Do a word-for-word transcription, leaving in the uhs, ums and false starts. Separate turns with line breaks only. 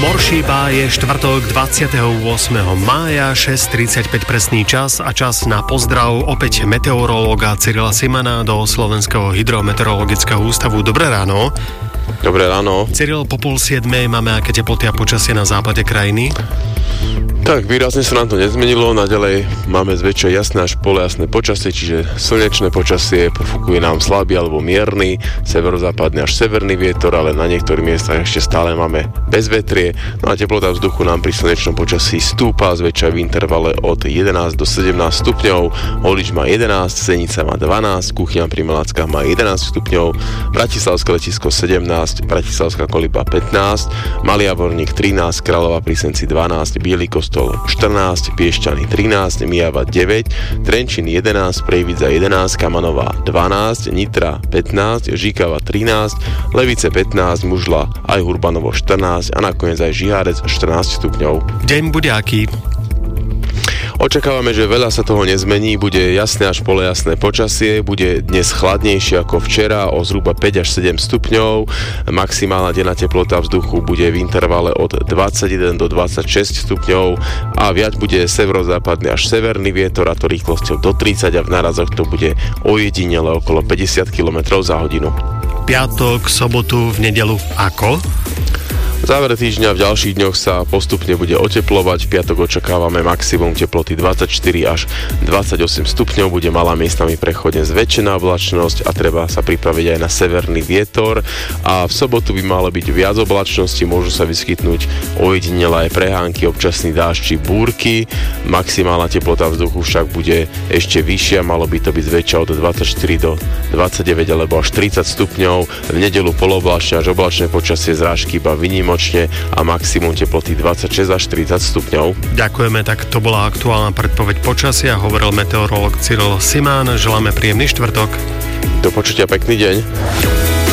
Moršíba je štvrtok dvadsiateho ôsmeho mája, šesť tridsaťpäť presný čas a čas na pozdrav opäť meteorológa Cyrila Simana do Slovenského hydrometeorologického ústavu. Dobré ráno.
Dobré ráno.
Cyril, po pol siedmej máme aké teploty a počasie na západe krajiny?
Tak, výrazne sa nám to nezmenilo, naďalej máme zväčša jasné až polojasné počasie, čiže slnečné počasie, fúkuje nám slabý alebo mierny, severozápadný až severný vietor, ale na niektorých miestach ešte stále máme bezvetrie, no a teplota vzduchu nám pri slnečnom počasí stúpa, zväčša v intervale od jedenásť do sedemnásť stupňov, Holič má jedenásť, Senica má dvanásť, Kuchyňa pri Malackách má jedenásť stupňov, Bratislavské letisko sedemnásť, Bratislavská Koliba pätnásť, Malý Javorník trinásť, Kráľová pri Senci dvanásť, Biely Kostol štrnásť, Piešťany trinásť, Mijava deväť, Trenčín jedenásť, Prievidza jedenásť, Kamanová dvanásť, Nitra pätnásť, Žikava trinásť, Levice pätnásť, Mužla aj Hurbanovo štrnásť a nakoniec aj Žihárec štrnásť stupňov.
Deň bude aký?
Očakávame, že veľa sa toho nezmení, bude jasné až polojasné počasie, bude dnes chladnejšie ako včera o zhruba päť až sedem stupňov, maximálna denná teplota vzduchu bude v intervale od dvadsaťjeden do dvadsaťšesť stupňov a viac bude severozápadný až severný vietor, a to rýchlosťou do tridsať a v nárazoch to bude ojedinele okolo päťdesiat kilometrov za hodinu.
Piatok, sobotu, v nedeľu ako?
V závere týždňa v ďalších dňoch sa postupne bude oteplovať. V piatok očakávame maximum teploty dvadsaťštyri až dvadsaťosem stupňov, bude malá miestami prechodne zväčšená oblačnosť a treba sa pripraviť aj na severný vietor. A v sobotu by malo byť viac oblačnosti, môžu sa vyskytnúť ojedinele aj prehánky, občasný dážď či búrky. Maximálna teplota vzduchu však bude ešte vyššia, malo by to byť zväčša od dvadsaťštyri do dvadsaťdeväť alebo až tridsať stupňov. V nedeľu polooblačne až oblačné počasie, zrážky iba výnimočné a maximum teploty dvadsaťšesť až tridsať stupňov.
Ďakujeme, tak to bola aktuálna predpoveď počasia, hovoril meteorológ Cyril Simán. Želáme príjemný štvrtok.
Do počutia, pekný deň.